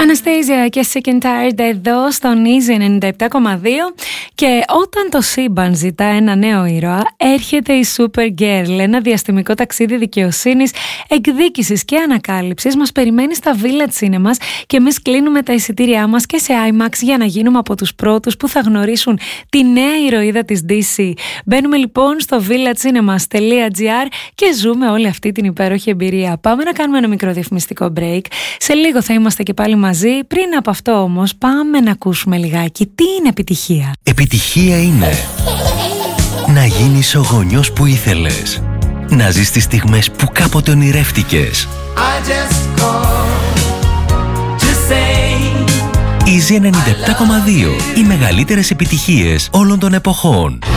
Anastasia και Sick and Tired εδώ στον Easy 97,2. Και όταν το σύμπαν ζητά ένα νέο ήρωα, έρχεται η Supergirl. Ένα διαστημικό ταξίδι δικαιοσύνης, εκδίκησης και ανακάλυψης μας περιμένει στα Village Cinemas και εμείς κλείνουμε τα εισιτήριά μας και σε IMAX για να γίνουμε από τους πρώτους που θα γνωρίσουν τη νέα ηρωίδα της DC. Μπαίνουμε λοιπόν στο villagecinemas.gr και ζούμε όλη αυτή την υπέροχη εμπειρία. Πάμε να κάνουμε ένα μικρό διαφημιστικό break. Σε λίγο θα είμαστε και πάλι μαζί. Πριν από αυτό όμως πάμε να ακούσουμε λιγάκι τι είναι επιτυχία. Επιτυχία είναι να γίνεις ο γονιός που ήθελες, να ζεις τις στιγμές που κάποτε ονειρεύτηκες. Easy 97,2. Οι μεγαλύτερες επιτυχίες όλων των εποχών.